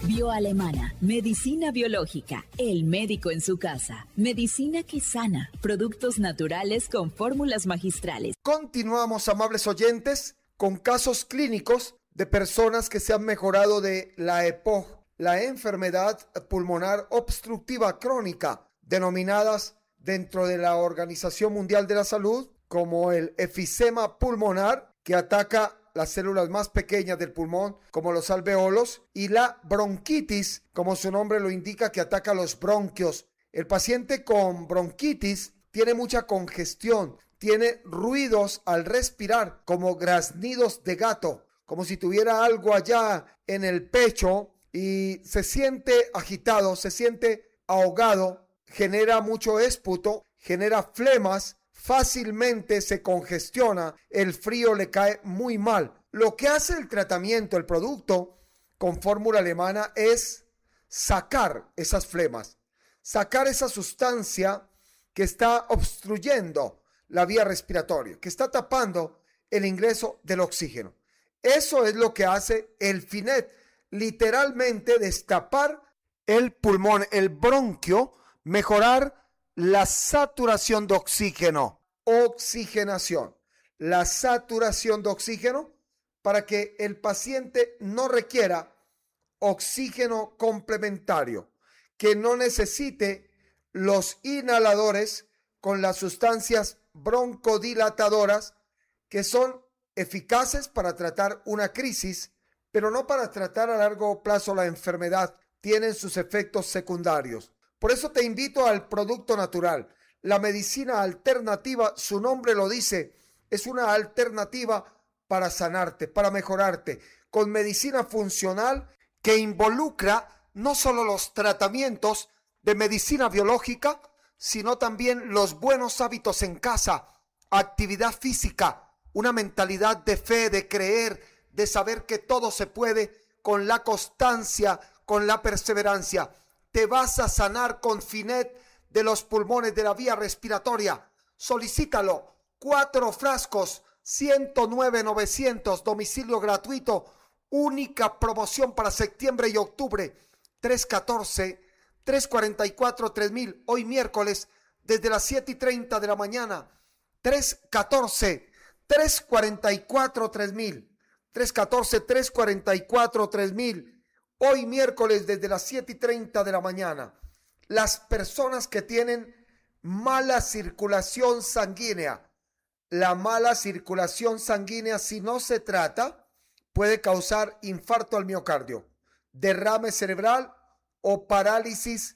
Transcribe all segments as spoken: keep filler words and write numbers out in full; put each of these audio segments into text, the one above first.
Bioalemana, medicina biológica, el médico en su casa, medicina que sana, productos naturales con fórmulas magistrales. Continuamos, amables oyentes, con casos clínicos de personas que se han mejorado de la E P O C, la enfermedad pulmonar obstructiva crónica, denominadas dentro de la Organización Mundial de la Salud como el efisema pulmonar, que ataca las células más pequeñas del pulmón, como los alveolos, y la bronquitis, como su nombre lo indica, que ataca los bronquios. El paciente con bronquitis tiene mucha congestión, tiene ruidos al respirar, como graznidos de gato, como si tuviera algo allá en el pecho, y se siente agitado, se siente ahogado, genera mucho esputo, genera flemas, fácilmente se congestiona, el frío le cae muy mal. Lo que hace el tratamiento, el producto con fórmula alemana, es sacar esas flemas, sacar esa sustancia que está obstruyendo la vía respiratoria, que está tapando el ingreso del oxígeno. Eso es lo que hace el Finet, literalmente destapar el pulmón, el bronquio, mejorar la saturación de oxígeno, oxigenación, la saturación de oxígeno para que el paciente no requiera oxígeno complementario, que no necesite los inhaladores con las sustancias broncodilatadoras que son eficaces para tratar una crisis, pero no para tratar a largo plazo la enfermedad. Tienen sus efectos secundarios. Por eso te invito al producto natural. La medicina alternativa, su nombre lo dice, es una alternativa para sanarte, para mejorarte, con medicina funcional que involucra no solo los tratamientos de medicina biológica, sino también los buenos hábitos en casa, actividad física, una mentalidad de fe, de creer, de saber que todo se puede con la constancia, con la perseverancia. Te vas a sanar con Finet de los pulmones, de la vía respiratoria. Solicítalo. Cuatro frascos, ciento nueve mil novecientos, domicilio gratuito. Única promoción para septiembre y octubre. tres uno cuatro, tres cuatro cuatro, tres mil. Hoy miércoles, desde las siete y treinta de la mañana. tres uno cuatro, tres cuatro cuatro, tres mil. tres uno cuatro, tres cuatro cuatro, tres mil. Hoy miércoles desde las siete y treinta de la mañana. Las personas que tienen mala circulación sanguínea. La mala circulación sanguínea, si no se trata, puede causar infarto al miocardio, derrame cerebral o parálisis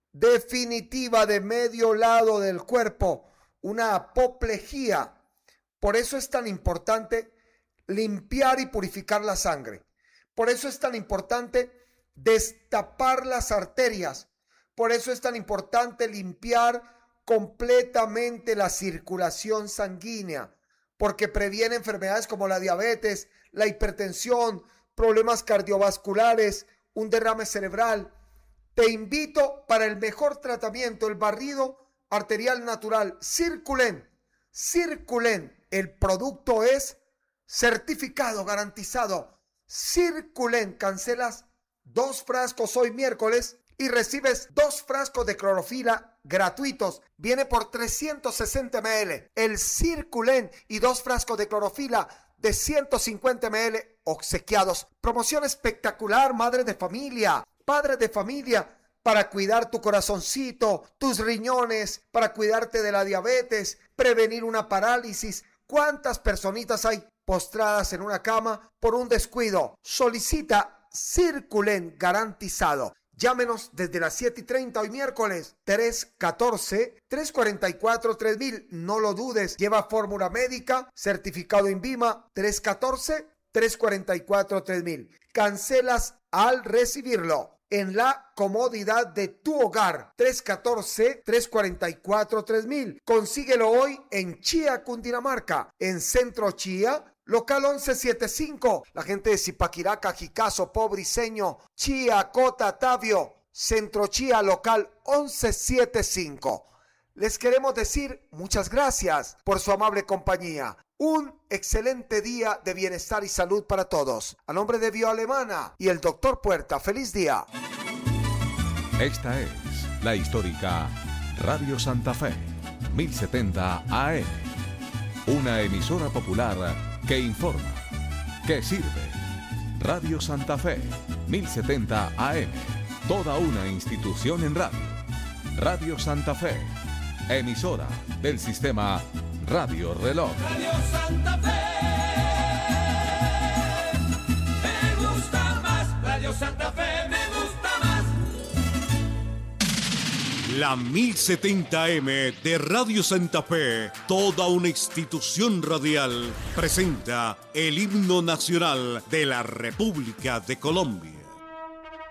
definitiva de medio lado del cuerpo, una apoplejía. Por eso es tan importante limpiar y purificar la sangre. Por eso es tan importante destapar las arterias. Por eso es tan importante limpiar completamente la circulación sanguínea, porque previene enfermedades como la diabetes, la hipertensión, problemas cardiovasculares, un derrame cerebral. Te invito para el mejor tratamiento, el barrido arterial natural, Circulen. Circulen, el producto es certificado, garantizado. Circulen, cancelas dos frascos hoy miércoles y recibes dos frascos de clorofila gratuitos. Viene por trescientos sesenta mililitros. El Circulen y dos frascos de clorofila de ciento cincuenta mililitros obsequiados. Promoción espectacular, madre de familia, padre de familia, para cuidar tu corazoncito, tus riñones, para cuidarte de la diabetes, prevenir una parálisis. ¿Cuántas personitas hay postradas en una cama por un descuido? Solicita Circulen garantizado. Llámenos desde las siete y treinta hoy miércoles, tres uno cuatro, tres cuatro cuatro, tres mil. No lo dudes, lleva fórmula médica, certificado INVIMA, tres uno cuatro, tres cuatro cuatro, tres mil. Cancelas al recibirlo en la comodidad de tu hogar. tres uno cuatro, tres cuatro cuatro, tres mil. Consíguelo hoy en Chía, Cundinamarca, en Centro Chía, local once setenta y cinco. La gente de Zipaquirá, Cajicazo, Pobriseño, Chía, Cota, Tavio. Centro Chía, local once setenta y cinco. Les queremos decir muchas gracias por su amable compañía. un excelente día de bienestar y salud para todos. A nombre de Bioalemana y el doctor Puerta, feliz día. Esta es la histórica Radio Santa Fe, mil setenta A M. Una emisora popular que informa, que sirve. Radio Santa Fe, mil setenta A M. Toda una institución en radio. Radio Santa Fe, emisora del sistema Radio Reloj. Radio Santa Fe, me gusta más. Radio Santa Fe, me gusta más. La mil setenta A M de Radio Santa Fe, toda una institución radial, presenta el himno nacional de la República de Colombia.